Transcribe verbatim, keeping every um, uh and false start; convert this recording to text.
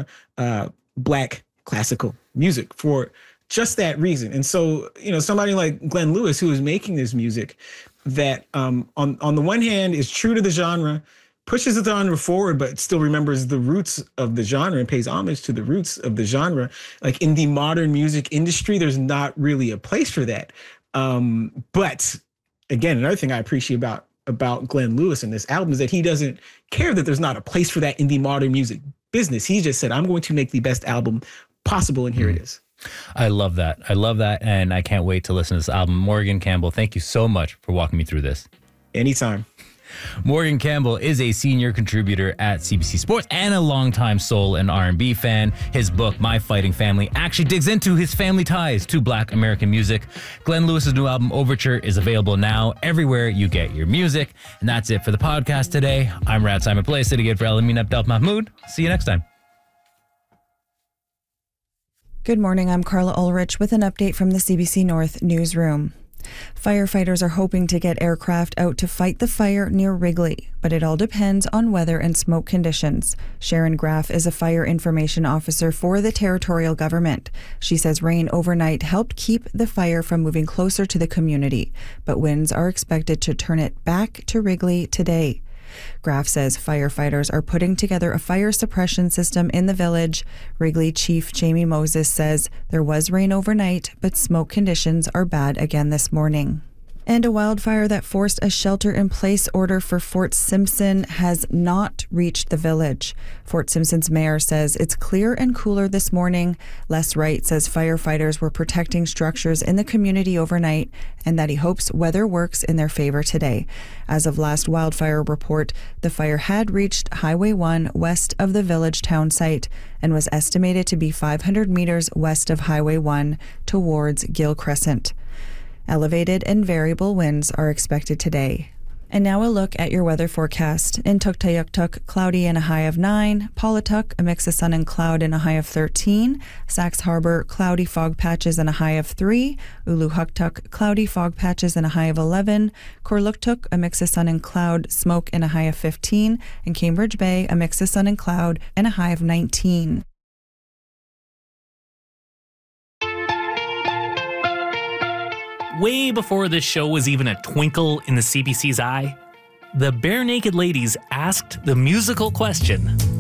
uh, Black classical music for just that reason. And so, you know, somebody like Glenn Lewis, who is making this music that um, on, on the one hand is true to the genre, pushes the genre forward, but still remembers the roots of the genre and pays homage to the roots of the genre. Like in the modern music industry, there's not really a place for that. Um, but again, another thing I appreciate about about Glenn Lewis and this album is that he doesn't care that there's not a place for that in the modern music business. He just said, I'm going to make the best album possible, and here mm. it is. I love that. I love that, and I can't wait to listen to this album. Morgan Campbell, thank you so much for walking me through this. Anytime. Morgan Campbell is a senior contributor at C B C Sports and a longtime soul and R and B fan. His book, My Fighting Family, actually digs into his family ties to Black American music. Glenn Lewis's new album, Overture, is available now everywhere you get your music. And that's it for the podcast today. I'm Rad Simon Play, sitting in for Elamin Abdel Mahmoud. See you next time. Good morning, I'm Carla Ulrich with an update from the C B C North newsroom. Firefighters are hoping to get aircraft out to fight the fire near Wrigley, but it all depends on weather and smoke conditions. Sharon Graff is a fire information officer for the territorial government. She says rain overnight helped keep the fire from moving closer to the community, but winds are expected to turn it back to Wrigley today. Graff says firefighters are putting together a fire suppression system in the village. Wrigley Chief Jamie Moses says there was rain overnight, but smoke conditions are bad again this morning. And a wildfire that forced a shelter-in-place order for Fort Simpson has not reached the village. Fort Simpson's mayor says it's clear and cooler this morning. Les Wright says firefighters were protecting structures in the community overnight and that he hopes weather works in their favor today. As of last wildfire report, the fire had reached Highway one west of the village town site and was estimated to be five hundred meters west of Highway one towards Gill Crescent. Elevated and variable winds are expected today. And now a look at your weather forecast. In Tuktoyaktuk, cloudy and a high of nine. Pawatuck, a mix of sun and cloud and a high of thirteen. Sax Harbor, cloudy fog patches and a high of three. Uluhuktuk, cloudy fog patches and a high of eleven. Korluktuk, a mix of sun and cloud, smoke and a high of fifteen. And Cambridge Bay, a mix of sun and cloud and a high of nineteen. Way before this show was even a twinkle in the C B C's eye, the Bare Naked Ladies asked the musical question,